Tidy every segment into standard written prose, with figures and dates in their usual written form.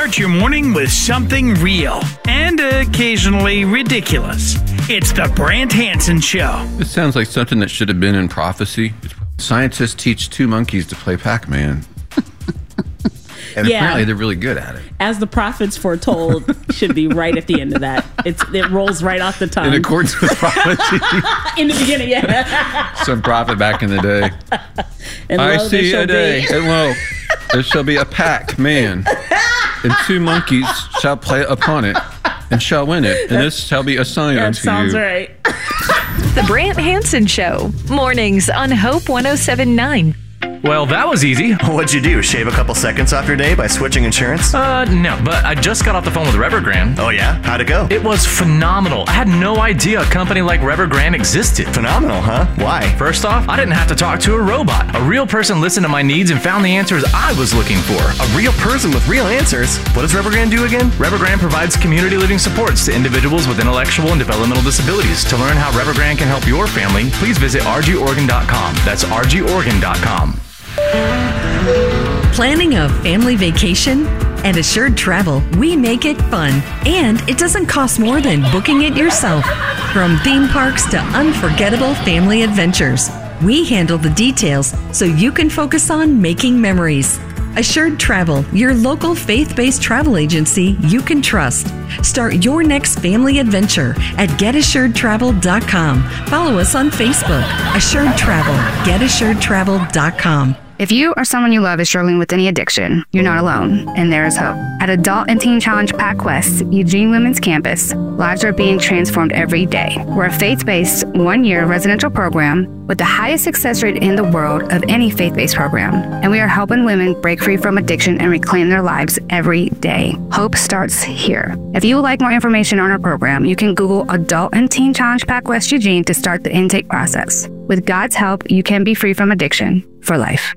Start your morning with something real and occasionally ridiculous. It's the Brant Hansen Show. This sounds like something that should have been in prophecy. Scientists teach 2 monkeys to play Pac-Man. And apparently they're really good at it. As the prophets foretold, should be right at the end of that. It rolls right off the tongue. In accordance with prophecy. In the beginning, yeah. Some prophet back in the day. And I lo, see a day, and lo, there shall be a Pac-Man, and 2 monkeys shall play upon it, and shall win it, and this shall be a sign unto you. That sounds right. The Brant Hansen Show, mornings on Hope 107.9. Well, that was easy. What'd you do? Shave a couple seconds off your day by switching insurance? No, but I just got off the phone with Evergrande. Oh yeah? How'd it go? It was phenomenal. I had no idea a company like Evergrande existed. Phenomenal, huh? Why? First off, I didn't have to talk to a robot. A real person listened to my needs and found the answers I was looking for. A real person with real answers? What does Evergrande do again? Evergrande provides community living supports to individuals with intellectual and developmental disabilities. To learn how Evergrande can help your family, please visit rgoregon.com. That's rgoregon.com. Planning a family vacation? At Assured Travel, we make it fun, and it doesn't cost more than booking it yourself. From theme parks to unforgettable family adventures, we handle the details so you can focus on making memories. Assured Travel, your local faith-based travel agency you can trust. Start your next family adventure at getassuredtravel.com. Follow us on Facebook. Assured Travel. getassuredtravel.com. If you or someone you love is struggling with any addiction, you're not alone, and there is hope. At Adult and Teen Challenge PacWest, Eugene Women's Campus, lives are being transformed every day. We're a faith-based 1-year residential program with the highest success rate in the world of any faith-based program, and we are helping women break free from addiction and reclaim their lives every day. Hope starts here. If you would like more information on our program, you can Google Adult and Teen Challenge PacWest Eugene to start the intake process. With God's help, you can be free from addiction for life.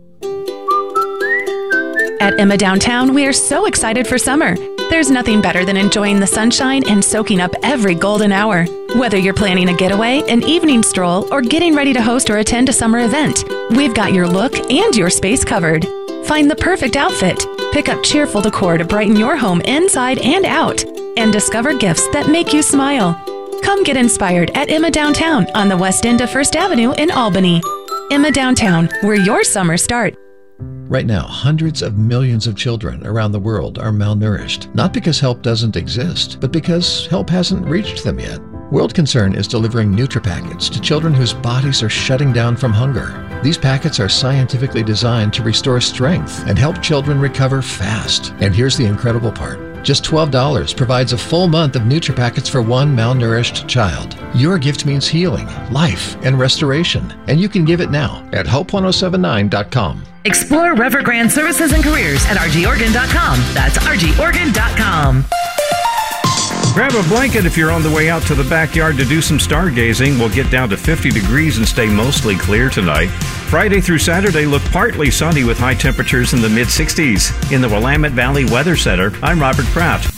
At Emma Downtown, we are so excited for summer. There's nothing better than enjoying the sunshine and soaking up every golden hour. Whether you're planning a getaway, an evening stroll, or getting ready to host or attend a summer event, we've got your look and your space covered. Find the perfect outfit, pick up cheerful decor to brighten your home inside and out, and discover gifts that make you smile. Come get inspired at Emma Downtown on the west end of First Avenue in Albany. Emma Downtown, where your summer starts. Right now, hundreds of millions of children around the world are malnourished, not because help doesn't exist, but because help hasn't reached them yet. World Concern is delivering NutriPackets to children whose bodies are shutting down from hunger. These packets are scientifically designed to restore strength and help children recover fast. And here's the incredible part. Just $12 provides a full month of NutriPackets for one malnourished child. Your gift means healing, life, and restoration. And you can give it now at hope1079.com. Explore Evergrande services and careers at rgoregon.com. That's rgoregon.com. Grab a blanket if you're on the way out to the backyard to do some stargazing. We'll get down to 50 degrees and stay mostly clear tonight. Friday through Saturday look partly sunny with high temperatures in the mid-60s. In the Willamette Valley Weather Center, I'm Robert Kraft.